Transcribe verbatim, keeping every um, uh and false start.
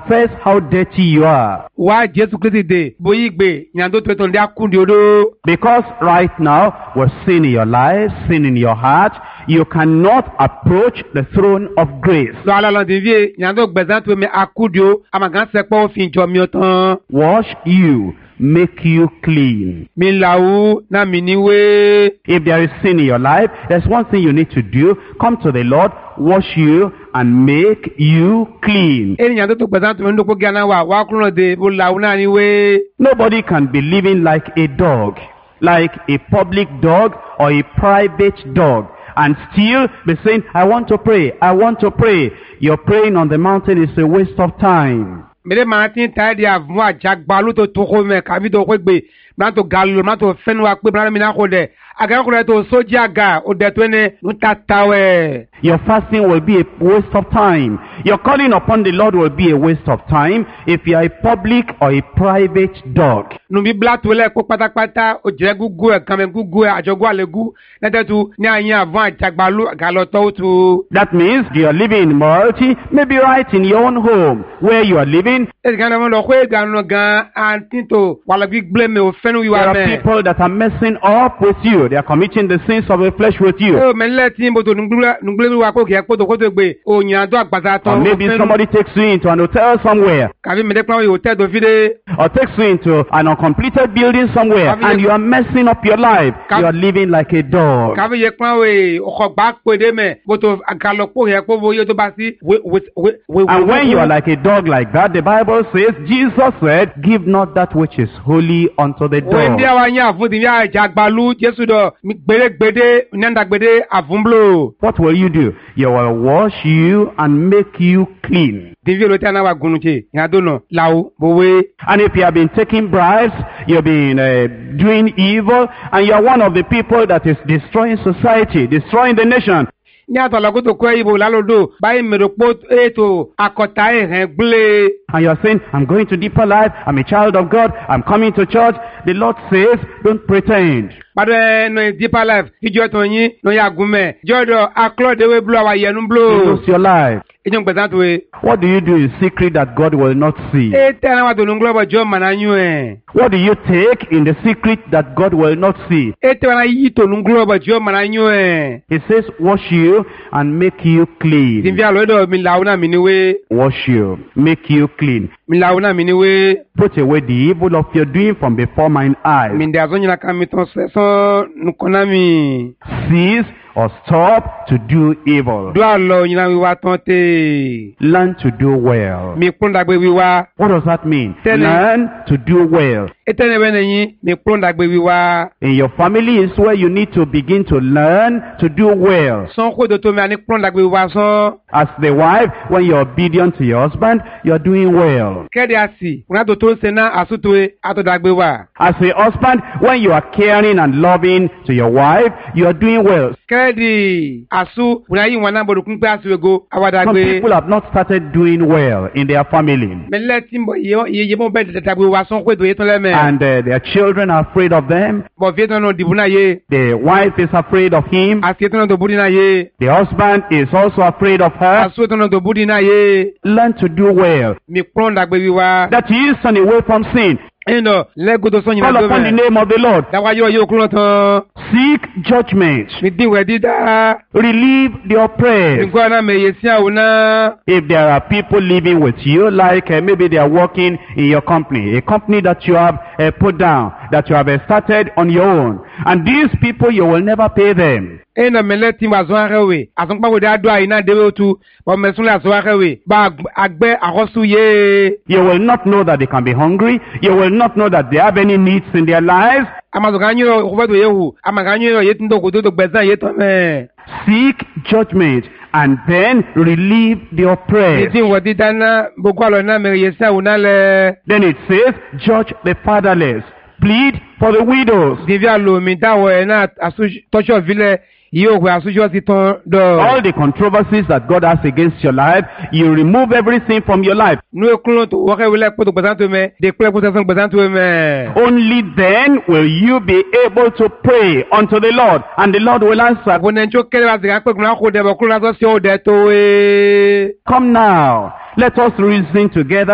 First, how dirty you are. Wa Jesu Christi de boyi gbe nyando to to ndi akundi odo. Because right now, with sin in your life, sin in your heart, you cannot approach the throne of grace. So ala lan devie nyando gbezan to me akundi o amagan sepo fin jo mi otan. Wash you, make you clean. Mi lawu na mi niwe. If there is sin in your life, there's one thing you need to do. Come to the Lord, wash you, and make you clean. Eni nyando to gbezan to me ndoko gana wa wa kuno de bo lawu na niwe. Nobody can be living like a dog, like a public dog or a private dog, and still be saying, I want to pray, I want to pray. Your praying on the mountain is a waste of time. Mere Martin tadi avun ajagbalu to toko me kabi to ko gbe na to galu na to fenu wa pe bra mi na ko de aga ko to soji aga o de to ne ntatawe. Your fasting will be a waste of time. Your calling upon the Lord will be a waste of time if you are a public or a private dog. Nu bi bla to le ko patapata o je gugu e kan me gugu e ajogu alegu na tetu ni ayin avun ajagbalu galo to tu. That means you are living in immorality, maybe right in your own home where you are living. E gan mo lo ko e gan no gan antinto wala bi blame o fenu you There are are people that are messing up with you. They are committing the sins of the flesh with you. Oh, me let him to nungula nungula wa ko ke ko to ko to gbe o yan do agbasa Or ton. maybe somebody takes you into an hotel somewhere, Kabi me de plan hotel do fide. or takes you into an uncompleted building somewhere, and you are messing up your life. You are living like a dog. Kabi ye plan we o ko gba pe de me bo to agalo po ye ko bo yo to ba si we we we. And when you are like a dog like that, the Bible says, Jesus said, give not that which is holy unto the When dia dog. wa yan fun ti ya jagbalu Jesu do mi gbere gbede nanda gbede avumblo. What will you do? You will wash you and make you clean. Divi lo tana wa gunuche yan do no lawo bowe. And if you have been taking bribes, you've been uh, doing evil, and you are one of the people that is destroying society, destroying the nation, Ni atolago to ko ibo lalodo bayi meropo eto akota ehan gble. and you are saying, I'm going to deeper life, I'm a child of God, I'm coming to church, the Lord says, don't pretend. Padre no deeper life ijo to yin no ya gume jodo aklo de we blow wa yenu You blow. lose your life. Ejo gbezan to we. What do you do in secret that God will not see? E tena wa to nunglo bo jo mananyu e. What do you take in the secret that God will not see? E te wana yi to nunglo bo jo mananyu e. He says, wash you and make you clean. Divya lo do mi launa mi ni we. Wash you, make you clean. Mi launa mi ni we. Put away the evil of your doing from before mine eyes. Mi nda zo nyina kan mi ton se so nukona mi. Cease or stop to do evil. Do alo nyina wi wa ton te. Learn to do well. Mi kunda gbe wi wa. What does that mean? Tell him. Learn to do well. E tene we yin mi kunda gbe wi wa. In your family is where you need to begin to learn to do well. Son ko do to mi ani kunda gbe wi wa so. As the wife, when you're obedient to your husband, you're doing well. Kede asi, una do to se na asutwe atodagbe wa. As a husband, when you are caring and loving to your wife, you are doing well. Kede asu, una yi wana bodu kun pe asuwego Some awadagbe. people have not started doing well in their family. Mele timbo ye ye mo be dadagbe wa son ko do ye ton le me. And uh, their children are afraid of them. Bo vie ton no dibuna ye. The wife is afraid of him. Asi ton do budi na ye. The husband is also afraid of her. Asu ton do budi na ye. Learn to do well. Mi kron dagbe wi wa. That is turn away from sin. Eno le godo so nyina Call do upon the me. name of the Lord. Da wa yo yo kron ton. Seek judgment. Mi din we dida. Relieve the oppressed. Ngo na me yesi awuna. If there are people living with you, like uh, maybe they are working in your company, a company that you have uh, put down, that you have uh, started on your own, and these people, you will never pay them. Ena mele ti wa zo arewe asun pa wo da do ayi na dewe otu bo mesun la zo arewe ba agbe akosu ye. You will not know that they can be hungry. You will not know that they have any needs in their lives. Amazo ganyo ko do yehu amaganyo ye tindo ko do gbezan ye to me. Seek judgment and then relieve the oppressed. Ti wo di dana bogo alo na me ye sa una le. Then it says, judge the fatherless. Plead for the widows. Divya lo mi dawo e na asu tocho vile yo we asujo ti ton do. All the controversies that God has against your life, you remove everything from your life. Nu ekulon to wo ke wile po to gbezan to me de pe po se gbezan to me. Only then will you be able to pray unto the Lord, and the Lord will answer. Wonen cho kele wa ziga pe kun ko de bo kun la so se o de to e. Come now, let us reason together.